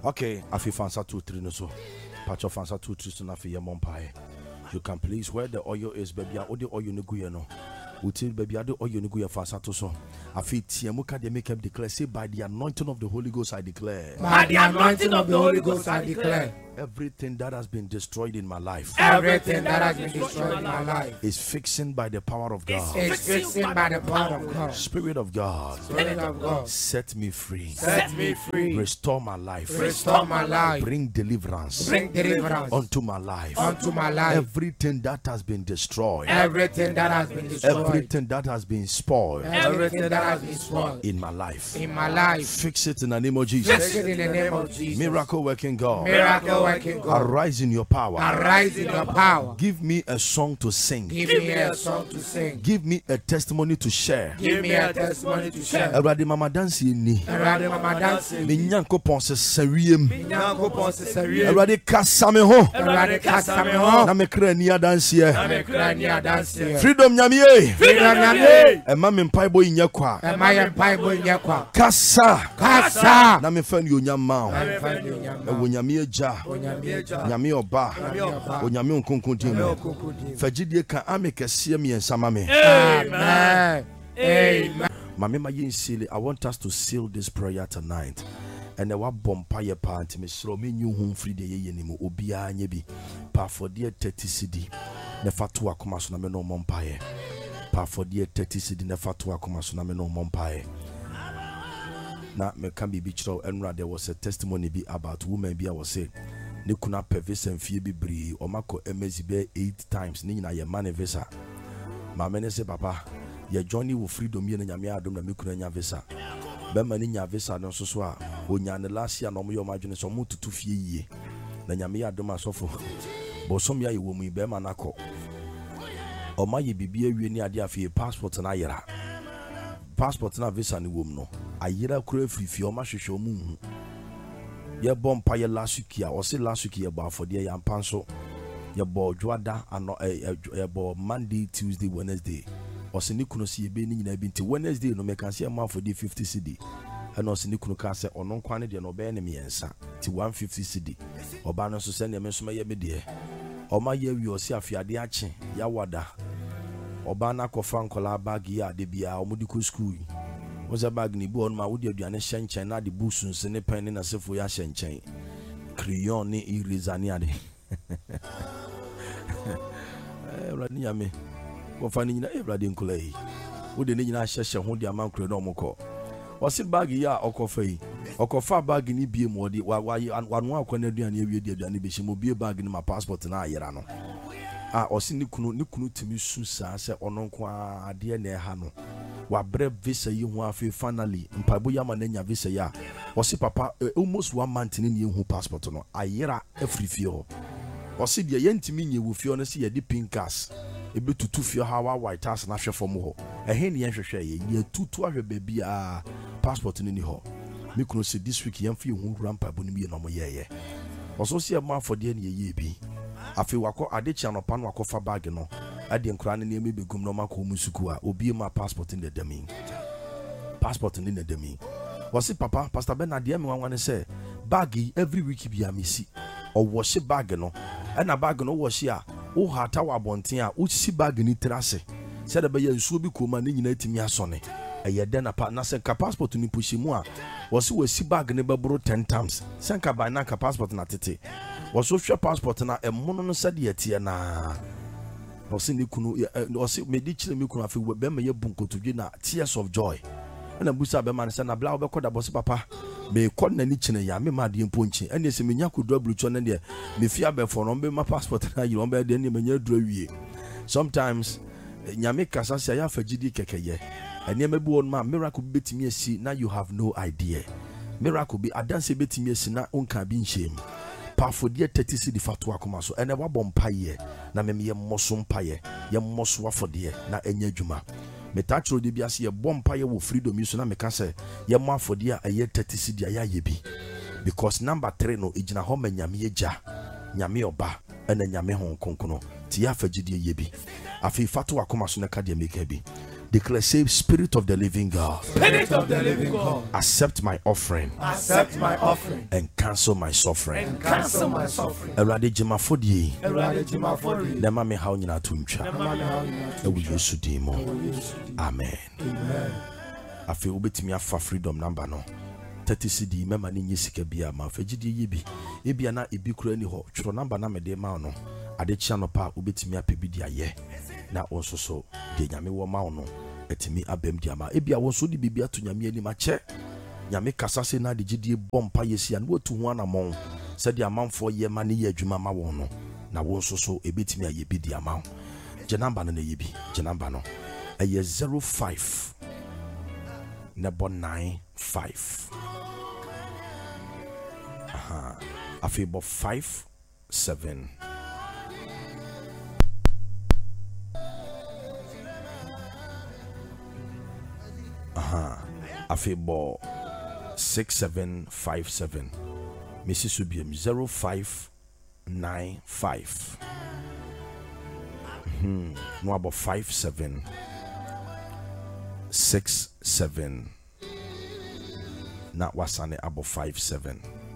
Okay, afi fansa 2-3 no so. Patch of fansa 2-3 so na fi yemon pae. You can please where the oil is, baby. All the oil no go no. Util baby, the oil no go fansa to so. Afi tiamuka de make up declare. Say by the anointing of the Holy Ghost I declare. By the anointing of the Holy Ghost I declare. Everything that has been destroyed in my life. Everything that has been destroyed in my life is fixing by the power of God. Is fixing by the power of God. Spirit of God. Spirit of God. Set me free. Set me free. Restore my life. Restore my life. Bring deliverance. Bring deliverance unto my life. Unto my life. Everything that has been destroyed. Everything that has been destroyed. Everything that has been spoiled. Everything that has been spoiled in my life. In my life. Fix it in the name of Jesus. Fix it in the name of Jesus. Miracle working God. Miracle working God. Arise in your power. Arise in your power. Give me a song to sing. Give me a song to sing. Give me a testimony to share. Give me a testimony to share. Erade mama dance ni. Erade mama dance ni. Me nyankopon se sawiem. Me nyankopon se sawiem. Erade kasa me ho. Erade kasa me ho. Na me kra ni dance ye. Na me kra ni dance ye. Freedom nyame ye. Freedom nyame ye. Ema me mpaibo nya kwa. Ema ye mpaibo nya kwa. Kasa. Kasa. Na me fa ni onyama. Na me fa ni onyama. Onyame eja. Onyame eja. Nyame oba. Onyame onkonkon din mo. Fagidie ka amekese me ensama me. Amen. Amen. Mama ma yin seal. I want us to seal this prayer tonight. And the wa bompa ye pa anti me sro me nyu hu free de ye ni mu obi anya bi. Pa for de 30 cedi. Ne fatu akoma so na me no mompa ye. Pa for de 30 cedi ne fatu akoma so na me no mompa ye. Na me kan bibi chiro enra there was a testimony be about woman bi I was say ne kuna pe visa mfie bibiri omako emezi be 8 times ni na ye man visa ma me ne se papa ye journey wo freedom ye na nyame adom na me kuna nya visa be ma ni nya visa no so so a onya ne last year no mo yo madwene so mo tutu fie yie na nyame adom asofo bo som ya ye wo mu be ma nakọ o ma ye bibia wie ni ade afie passport na yera passport na visa ni wo mu no ayera kura frifie o ma hwehwe o mu hu ye bompa ye lasukia o se lasukia ba afode ya mpanso ye bo dwada ano ye bo Monday Tuesday Wednesday o se ni kuno se ye be ni nyina bi nti Wednesday no me kan se ma afode 50 cedi and o se ni kuno ka se ono nkwa ne de no be ne miensa ti 150 cedi oba no so se ne me so ma ye me de o ma ye wi o se afiade ache ya wada oba na kofa nkola bag ya de bia o mudi ko school was a bag ni bo on ma wodi aduane hyenchen na de busunse ne pen na sefo ya hyenchen crayon ni eraser ni ade rani ya me ko fa ni nyina brade nkola yi wodi ni nyina hyehye ho de amankro na omko wose bag ya okofa yi okofa bag ni bie mo de wanu akwana aduane awie de aduane be hye mo bie bag ni ma passport na ayera no osi ni kunu timi su sa se ono nko ade na ha no wa bre visa yi ho afi finally mpabo ya ma na nya visa ya osi papa almost 1 month ni hu passport no ayera afrifie ho osi de yentimi nye wo fie no se ye di pinkas ebe tutu fie ha wa white house na hwe fom ho ehe ne hwehwe ye tutu ahwe baby passport ni ho me kunu se this week yemfi hu rampabo ni bi no mo ye oso se ma afode ne ye bi afi wako adechi anopa no wako fa bag no ade nkura ne neme begum no mako musuku a obi ma passport in the demi passport in the demi wasi papa pastor Bernard me wanwane say bag every week bi amisi o wash bag no na bag no wash a wo hata wa bonten a wo si bag ni trase se da be ya nsuo bi koma ne nyina timi asone eye de na pa na se ka passport ni pushi mu a wasi bag ne bebro 10 times se ka ba na ka passport na tete waso hwe passport na emono no sade yatie na osi ni kunu osi medi chire mi kunu afi be ma ye bunkotudwe na tears of joy na busa be man se na bla obekọ da bosi papa me kọ na ni chine ya me ma de mponchi ene se menya kodu abrucho na de me fia be for no be ma passport na yiro be de ne menya duru awie sometimes nyame kasa se ya fagidi kekeye ene ma bi won ma miracle betimi asi na you have no idea miracle bi adanse betimi asi na onka bi nshem pafodie 30 cedi fatu akoma so ene wabɔ mpaye na meme ye mmoso mpaye ye mmoso afodie na enya adwuma metachro de bia se ye bɔ mpaye wo freedom so na meka se ye mo afodie a ye 30 cedi aya ye bi because number 3 no ejina ho ma nyame eja nyame oba ena nyame ho konkono ti ya fagidie ye bi afi fatu akoma so na ka de meka bi Declare, say, Spirit of the living God, Spirit of the living God, accept my offering accept my offering and cancel my suffering. and cancel my suffering. Awurade gyema fodie Awurade gyema fori. na ma me haw nyina to ntwa ɛwɔ Yesu din mu. Amen. Afei wobɛtumi afa freedom number no 30 cedi mema ne nye sika bia ma fa gidie ye bi ebia na ebi kura ni ho tworo number na mede ma no ade chia no pa wobɛtumi apɛ bi dia ye na wonso so de nyame wo ma no etimi abam dia ma ebia wonso de bibia to nyame ani ma che nyame kasa se na de gidie bompa yesia na wotu ho anamon se de amanfo ye ma ne ye adwuma ma won no na wonso so ebetimi aye bi dia ma je number no na ye bi je number no eye 05 nebo 95 afei bo 57 afei bo 6757 Mrs. Subium 0595 no about 5767 na wasane about 57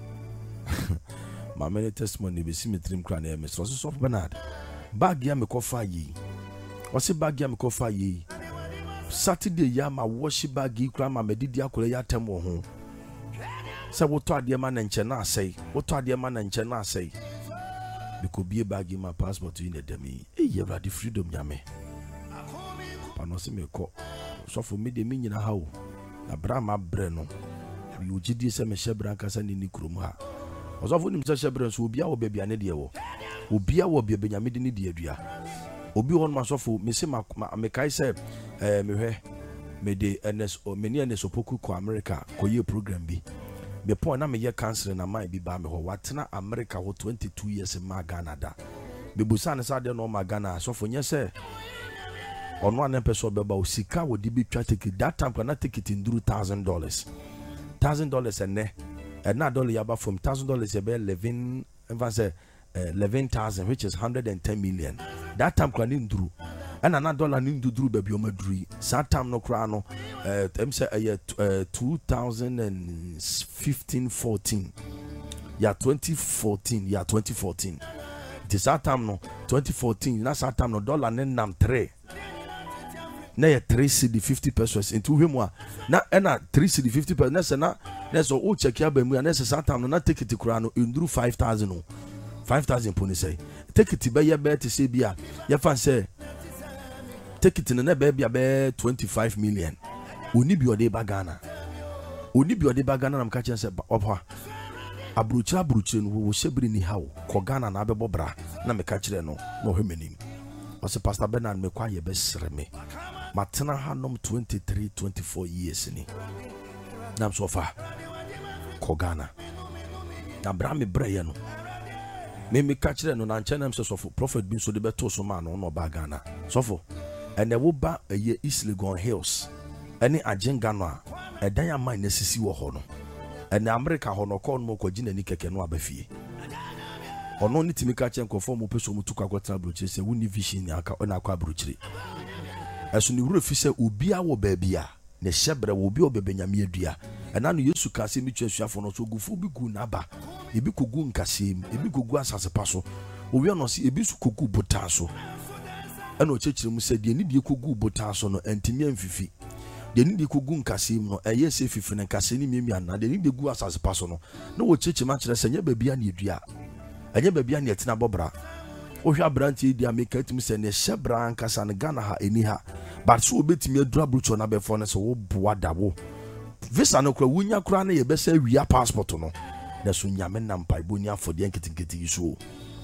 my many testimony be symmetry kra na emes was so Bernard bag ya me kofa yi was bag ya me kofa yi Saturday ya ma worship bag yi kra ma medidi akore ya tem wo ho se woto ade ma na nche na asai woto ade ma na nche na asai because be bag in my passport in the demi you have the freedom nyame pano se me ko so for me de me nyina ha o na bra ma bre no you gidi se me shebra kasa ni kurom ha osofo nim se shebra so obi a wo bia ne de wo obi a wo bia benyame de ne de adua obi won ma sofo me se me kai se me hwe me de ns o me ne opoku ko America ko ye program bi the point na me ye cancer na mai bi ba me ho watena America ho 22 years ma Ghana da be busa ne sa de no ma Ghana sofo nye se ono an person beba o sika wo di bi twa ticket that time na ticket nduru $1,000 ene na dollar yaba from $1,000 ye be 11 say 11,000 which is 110 million that time kwa ni nduru and na dollar ni nduru baby o maduri that time no kra no say 2015-14 yeah 2014 this time no 2014 na that time no dollar ne nam 3 na ya 3 cedi 50 pesos into hwemu na 3 cedi 50 pesos na so o check ya ba mu na that time no na ticket kra no nduru 5,000 no 5,000 poni say ticket be ye be te say bia ye fan say ticket na be bia be 25 million oni bi ode ba Ghana na mka chen say opa abruchira no wo shebri ni hawo ko Ghana na abebo bra na meka kire no no hwemenim o se Pastor Bernard me kwa ye be sere me matena hanom 23-24 years ni na so fa ko Ghana na bra me bra ye no me catch no na nchena mse sofo prophet bin so de beto so ma no ba Ghana sofo ene wo ba ye East Legon Hills ene ajenga no a edan ya man nesisi wo ho no ene America ho no ko no ko gina ni keke no abafie ono ni timi ka chen ko fo mo peso mo tuka kwatra brochire se woni vision aka ona akwa brochire eso ni wuro fi se obi a wo ba bia ne hyebre wo obi obebanyame adua ena no Yesu ka se mi twasuafo no so gufu bi gu na ba ebi kogu nkasem ebi kogu asase paso owi no se ebi su kogu botaso ena o chechire mu se de ni de kogu botaso no antimi amfifi de ni de kogu nkasem no eye se fifi ne nkase ni miemi ana de ni de gu asase paso no na o chechire ma kire se nya babia na edua anya babia na etina bobra o hwa branti di ameka timi se ne hyebra nkasa ne Ghana ha eni ha but so obetimi adura brucho na befo ne se wo boa dawo visa no kura wunya kura na ye besa wia passport no na so nyame na mpa iboni afode nketinketi yiso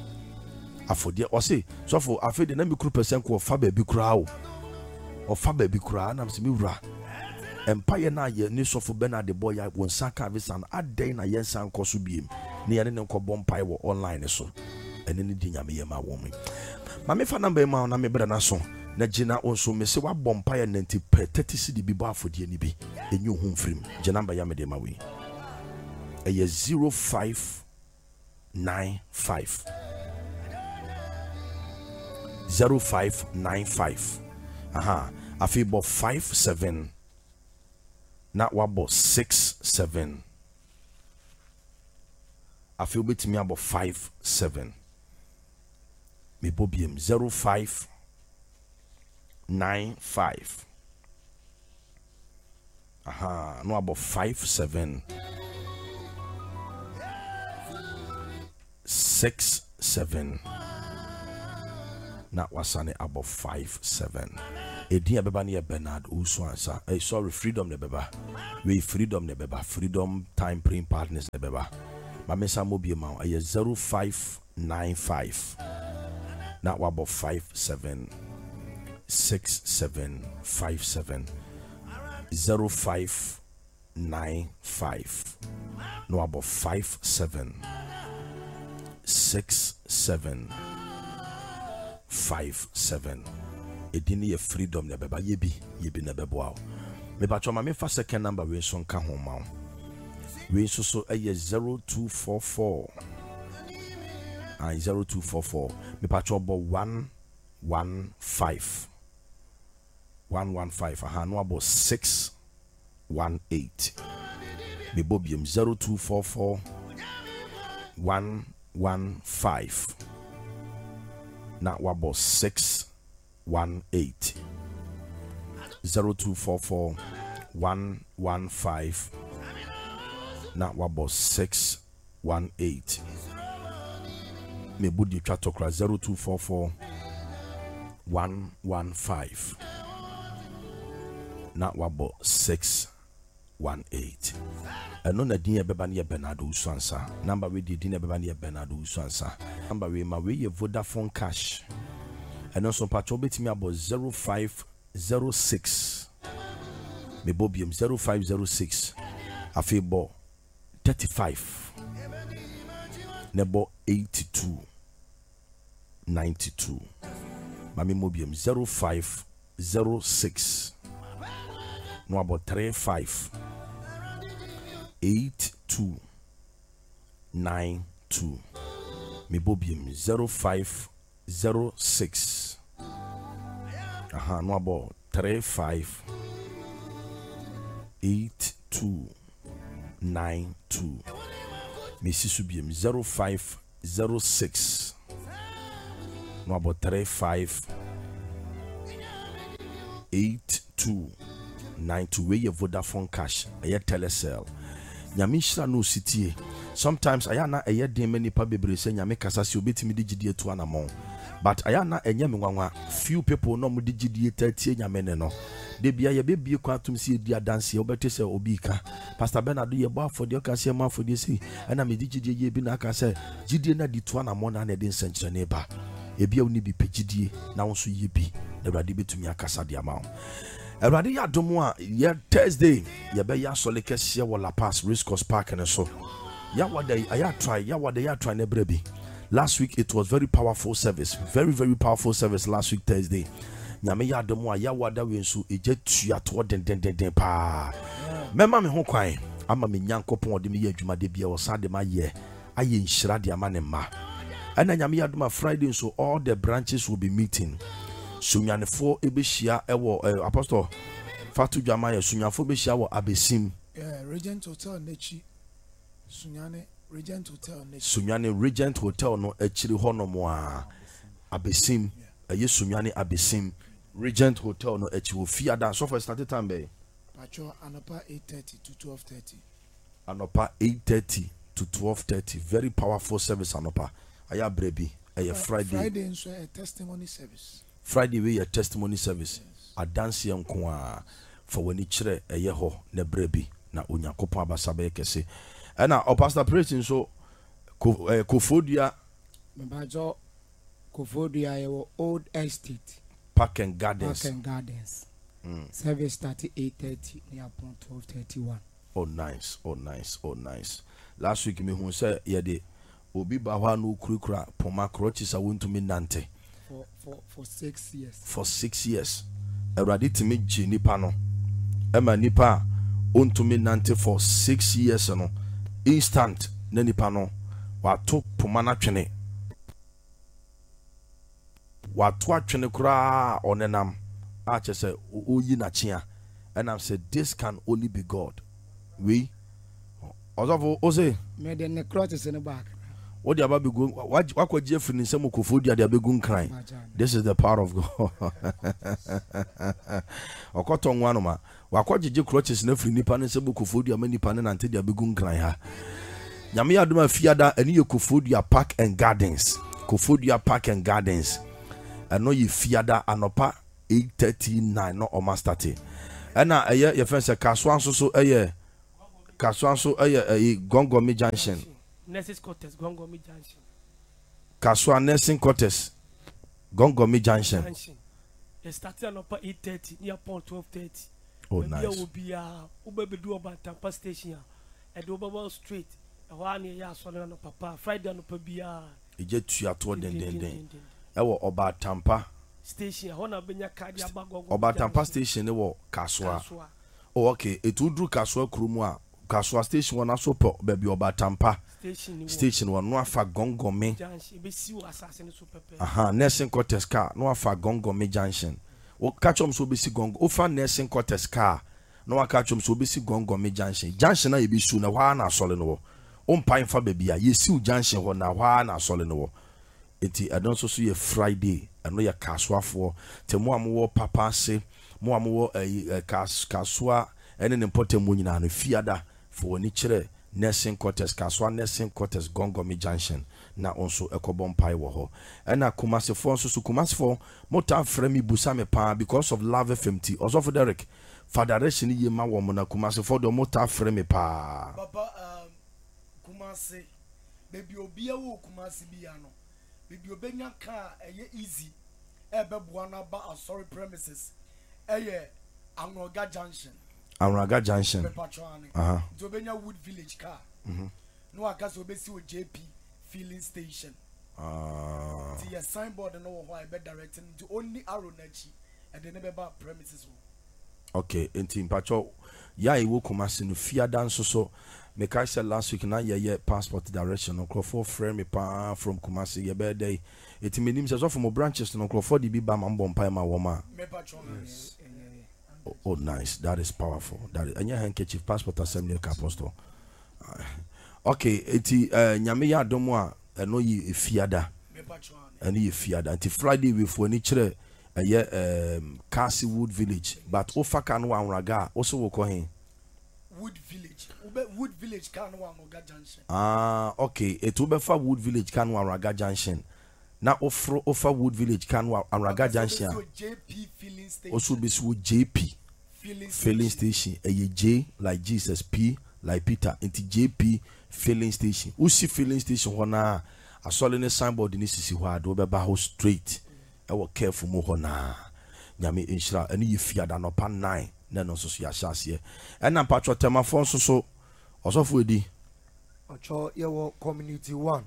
afode o se so for afede na mikru percent ko fa ba bi kura o fa ba bi kura na mse mi wura empire na ye ni so for Bernard boy ya won saka visa na adai na ye san koso biem ne ye ne nko bompai wo online so ene ni di nyame ye ma wo mi ma me fa number ma na me bra na so na gina onso me se wa bompai 90 per 30 cedi bi bo afode ni bi enyu hu mfrim gina number ya me de ma we eye 0595 0595 aha Afi bo 5-7. Na wabo 6-7. Afi obetimi abo 5-7. Me bobiem 05-9-5. Aha, no abo 5-7. 6-7. Na wasane abo 5-7. Edi abeba ne Bernard Uswansa. Sorry, Freedom ne beba. We Freedom ne beba. Freedom Time Print Partners ne beba. Mamesa mobie ma 05-9-5. Na wabo 5-7. 6-7. 5-7. 05-9-5. No wabo 5-7. 6-7. 5-7. Edini ye Freedom ne beba yebi ne bebo. Me ba choma me fa second number we so nka ho ma. We so 0244. 0244. Me pa chobo 115. 115. Aha no abo 618. Me bobium 0244 115. Na wabo 618. 0244 115. Na wabo 618. Me budi chatokra 0244 115. Na wabo 618. Eno na din beba ne Bernard Uswansa. Number we di din beba ne Bernard Uswansa. Number we ma we Vodafone cash. Eno so patcho betimi abo 0506. Me bobium 0506. Afebo 35. Nebo 8292. Mami mobium 0506. No about 35 8292. Me bobium 0506. No about 35 8292. Me sisubium 0506. No about 35 8292. We your Vodafone cash. Aye telecell. Nyame shira no city. Sometimes ayana aye den many pa bebre say nyame kasa si obetimi digidie to anamon. But ayana enye me nwanwa few people no mu digidie 30 nyame ne no. De bia ye bebie kwatum si edi adanse obete se obi ka. Pastor Bernard ye bo afode okase ma afode si. Ana me digidie ye bi na aka se gidie na di to anamon na de nsenkyere ne ba. Ebia oni bi pegidie na won so ye bi. Ewrade betumi akasa de ama. Ewrade ya domo a ye Thursday ye be ya sole kese wo La Paz Race Course Park ne so. Ya wada ya try ne brebi. Last week it was very powerful service. Very very powerful service last week Thursday. Nyame ya domo a ya wada we nso eje tua to den pa. Mema me ho kwan ama me nyankopon ode me ye adwuma de bia wo sa de ma ye aye nhira de ama ne ma. Ana nyame ya domo Friday so all the branches will be meeting. Sunyanefo ebehia ewo Apostle Fatu Dwamaya sunyanfo behia wo Abesim. Regent Hotel Nechi. Sunyane Regent Hotel no echiri honomo a Abesim. Sunyane Abesim. Regent Hotel no echi wo fia da so for start time be. Pacho anopa 8:30 to 12:30. Anopa 8:30 to 12:30. Very powerful service anopa. Aya brebi. Friday nso a testimony service. Friday we a testimony service. Adanse nko a for wani kire eye ho na brebi na Onyankopon abasabe kese. Na Pastor Preaching so Kofodia Mbajo Kofodia ye Old Estate Park and Gardens. Service started 8:30 near 12:31. Oh nice. Last week me hu say ye de obi ba hwa no kurukura poma krochisa wontumi nante for 6 years. For 6 years. Ewrade timi ji nipa no. Ema nipa ontumi nante for 6 years no. Instant na nipa no wato poma na twene. Wato atwene kura onenam I just say oyi na chia, and I said this can only be God. We also ose me the necrosis in the back. what the about be going what could Jeffrey in some kofodia they be going crying. This is the power of God. Okoton wanoma wakwajeje crutches na free nipa ne sebo kofodia mani pa ne nante dia be going crying ha. Nyame adoma fiada eni ye Kofodia Park and Gardens. Kofodia Park and Gardens. Eno ye fiada anopa 8:39 no o start. Ena eye ye friend say Kaswan so eye Kaswan so eye Gongomi Junction. Nursing quarters Gongomi Junction. Kaswan Nursing quarters Gongomi Junction. It started anopa 8:30 near point 12:30. Oh nice. Will be ube do about Tampa station and over straight. One year so no papa Friday no pabia. Eje tuato den. Ewo Oba Tampa station hona benya card ya bago. Oba Tampa station ewo Kaswa. Oh okay, etudru Kaswa krumu a Kaswa station wana so po baby Oba Tampa station wana no afa Gongomi nursing quarters car no afa Gongomi Junction. O catchum so be si Gongo ofa nursing quarters car no catchum so be si Gongomi Junction na yebi su na wa na sole no umpan fa baby a yesiu junction ho na wa na sole no enti adon so ye Friday ano ye kaswafo te mo amwo papa se mo amwo kaswa ene ne potemu nyina no fiada fo ni kire nursing quarters kaswa nursing quarters Gongomi Junction na onso ekobon pai wo ho ena Kumasi fo so Kumasi fo mota fremi busa me pa because of Love FMT also for Derek federation ye ma wo mo na Kumasi fo do mota fremi pa papa Kumasi baby obia wo Kumasi bia no baby obenya ka eye easy ebeboa na ba sorry premises eye Anroga Junction do obenya Wood Village car no akaso obesi o JP filling station the signboard no ho I be directing to only arrow nachi and the never premises. Okay, enti mpacho ya iwo Kumasi no fiada nso so make I said last week na ye passport direction no for frame me pa from Kumasi ye be day eti menim se so from branches no for the biba mambo mpa ma woma. Oh nice, that is powerful. That is anya handkerchief passport assembly apostle. Okay, eti nyame ya adomo a eno yi fiada eni fiada enti Friday we for ni kire Kasi Wood Village but ofaka no Anraga also wo ko hen Wood Village kan no Anraga Junction. Okay, it will be for Wood Village kan no Anraga Junction na offer Wood Village kan no Anraga Junction JP filling station also be so JP filling station J like Jesus, P like Peter into JP filling station usi filling station hona asole ne signboard ni sisi ho ado be ba ho straight ewo careful mo hona nyame inshira eni yifiada no pa 9 na no so ya hyase e na patro temafon so osofo edi ocho yewo community 1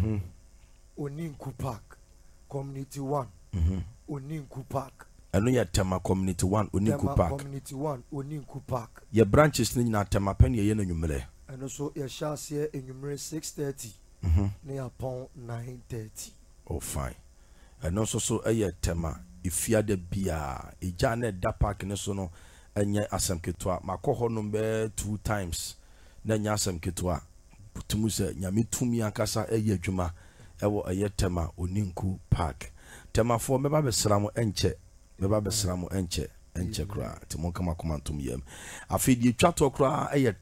Oninku Park community 1 Oninku Park eno ye tema community 1 Oninku Park community 1 Oninku Park ye branches ni na tema pen ye na nwumre eno so ye hyase enwumre 6:30 na ya pon 9:30. Oh fine. Eno so eye tema ifiade bia eja na da park ne so no enye asem ketwa makoho no be 2 times na nya asem ketwa tumu se nyame tumi akasa eye adwuma ewo eye tema Oninku Park tema for meba besram enche kra timo kama komantum yem afidi twato kra eye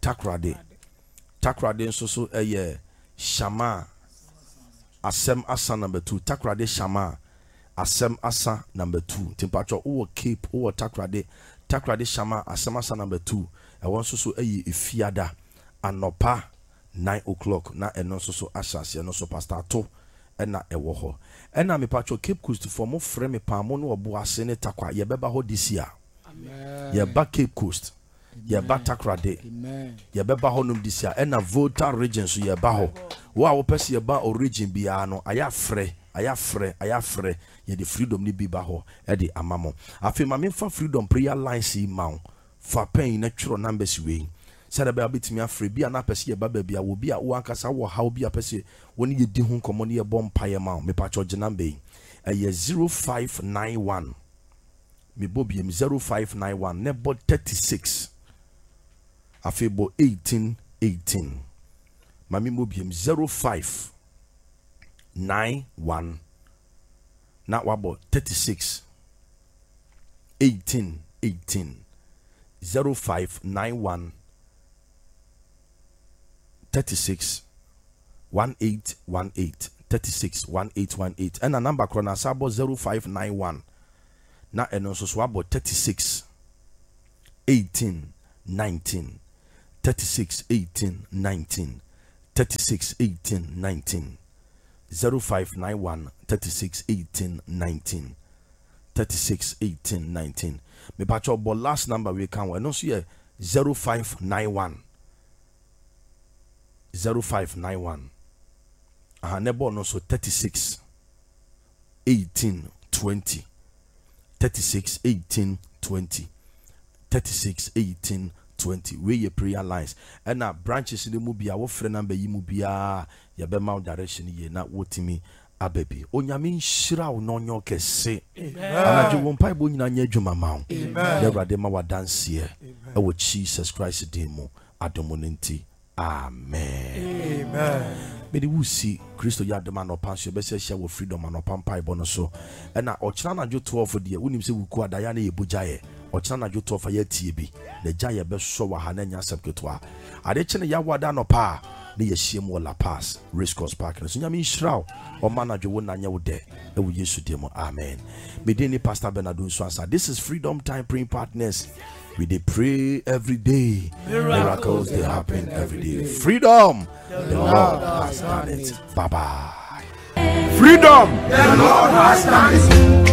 takrade nso so eye shama asem asa number 2 takrade shama asem asa number 2 timpacho o cape o takrade shama asem asa number 2 e won so eye efiada anopa 9 o'clock na eno so asase no so pastor to ena ewo ho ena me pacho Cape Coast for mo frame pa mo no obo ase ne takwa ye beba ho this year amen ye ba Cape Coast ye ba takrade amen ye beba ho num this year ena Volta region so ye ba ho wo wo pese ye ba origin bia no aya frɛ ye the freedom ni bi ba ho e de amamo afi ma me fa freedom prayer line si ma fa pen na tworo numbers we said about bitimi afre bia na pese ye baba bia wo bia wo ankasa wo how bia pese woni ye di hu komo ne ye bom paye ma me pa cho number e ye 0591 me bobium 0591 nebo 36 afebo 1818 mami bobium 0591 na wabo 36 1818 0591 36 1818 36 1818 and a number krona sabo 0591 na eno so wabo 36 18 19 36 18 19 36 18 19 0591 36 18 19 36 18 19 me pacho bo last number we can we no so ye 0591 0591 nebo no so 36 18 20 36 18 20 36 18 20 where your prayer lines and now branches in the movie our friend number yi mu bia ya be mount direction ye na wotimi abebi onyame shira wo no nyo kese anaje wo mpa bo nyina nya adwuma ma wo the ma wadanse e wo Jesus Christ demo adomonenti amen me de wusi Kristo ya de man opanso be se wo freedom and opampa ibo no so na ochira na jo 12 de wonim se wuku adaya na yebujaye ochira na jo 12 ya tie bi na jaye be so wa ha na nya sepketwa ade chene ya wada no pa na ye hiem wo La Paz Race Course Park so nyame nhyiraw o ma na jo wo na nya wo de e wo Yesu demo amen me de ni Pastor Bernard Nsuasa. This is Freedom Time Praying Partners. We they pray every day. Miracles they happen every day. Freedom, the Lord has done it. Bye bye. Freedom, the Lord has done it.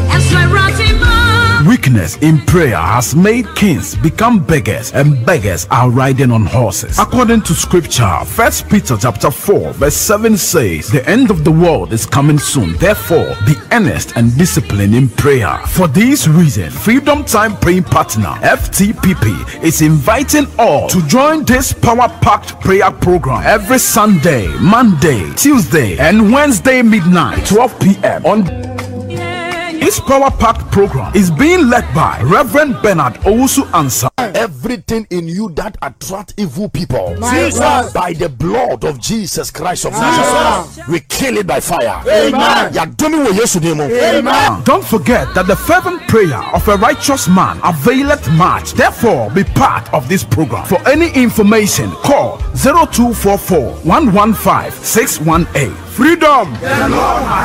Weakness in prayer has made kings become beggars, and beggars are riding on horses. According to scripture, 1 Peter chapter 4 verse 7 says, the end of the world is coming soon. Therefore, be earnest and disciplined in prayer. For this reason, Freedom Time Praying Partner FTPP is inviting all to join this power-packed prayer program every Sunday, Monday, Tuesday, and Wednesday midnight, 12 p.m. on this power-packed program is being led by Reverend Bernard Owusu Ansah. Everything in you that attract evil people, Jesus, by the blood of Jesus Christ of Nazareth, we kill it by fire. Amen. Amen. Don't forget that the fervent prayer of a righteous man availeth much. Therefore, be part of this program. For any information, call 0244 115 618. Freedom. The Lord